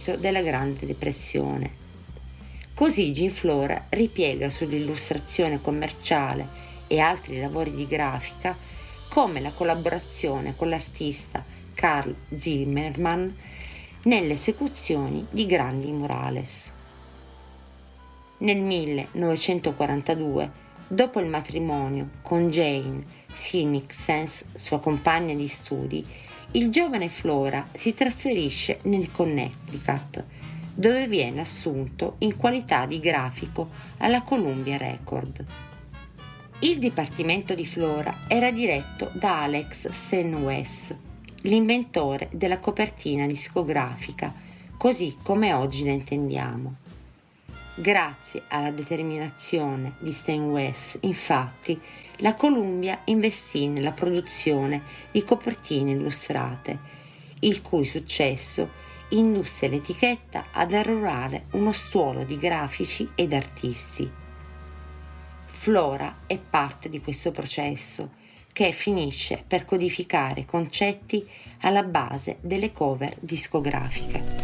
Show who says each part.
Speaker 1: seguito della Grande Depressione. Così Ginflora ripiega sull'illustrazione commerciale e altri lavori di grafica, come la collaborazione con l'artista Carl Zimmermann nelle esecuzioni di grandi murales. Nel 1942, dopo il matrimonio con Jane Sinnixens, sua compagna di studi, il giovane Flora si trasferisce nel Connecticut, dove viene assunto in qualità di grafico alla Columbia Record. Il dipartimento di Flora era diretto da Alex Sten-Wess, l'inventore della copertina discografica, così come oggi la intendiamo. Grazie alla determinazione di Sten-Wess, infatti, la Columbia investì nella produzione di copertine illustrate, il cui successo indusse l'etichetta ad arruolare uno stuolo di grafici ed artisti. Flora è parte di questo processo, che finisce per codificare concetti alla base delle cover discografiche.